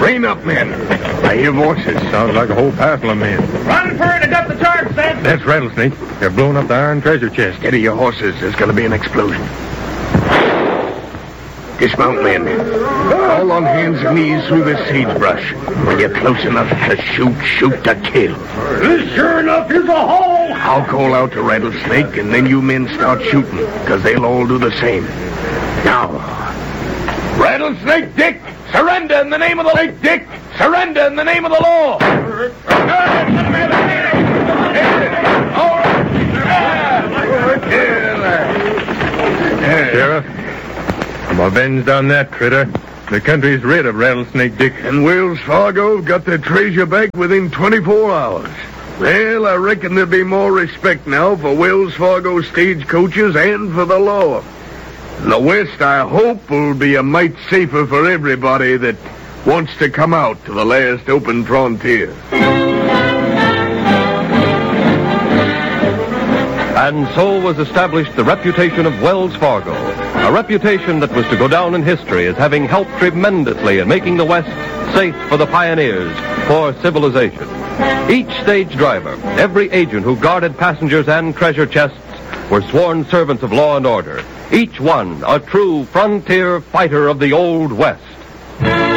Rein up, men. I hear voices. Sounds like a whole passel of men. Run for it and up the charge, then. That's Rattlesnake. They're blowing up the iron treasure chest. Steady your horses. There's going to be an explosion. Dismount, men. All on hands and knees through this sagebrush. When you're close enough to shoot to kill. This sure enough is a hole. I'll call out to Rattlesnake, and then you men start shooting, because they'll all do the same. Now, Rattlesnake Dick, surrender in the name of the Lake Dick. Surrender in the name of the law. Sheriff, I'm avenged on that critter. The country's rid of Rattlesnake Dick. And Wells Fargo got their treasure back within 24 hours. Well, I reckon there'll be more respect now for Wells Fargo stagecoaches and for the law. And the West, I hope, will be a mite safer for everybody that wants to come out to the last open frontier. And so was established the reputation of Wells Fargo, a reputation that was to go down in history as having helped tremendously in making the West safe for the pioneers, for civilization. Each stage driver, every agent who guarded passengers and treasure chests were sworn servants of law and order, each one a true frontier fighter of the Old West.